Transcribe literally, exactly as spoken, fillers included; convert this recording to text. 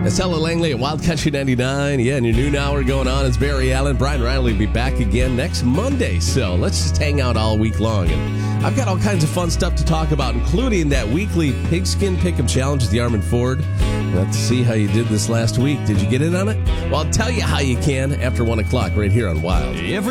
Ella Langley at Wild Country ninety-nine. Yeah, and your noon hour going on is Barry Allen. Brian Riley will be back again next Monday. So let's just hang out all week long. And I've got all kinds of fun stuff to talk about, including that weekly Pigskin Pick'em Challenge with the Armin Ford. We'll have to see how you did this last week. Did you get in on it? Well, I'll tell you how you can after one o'clock right here on Wild.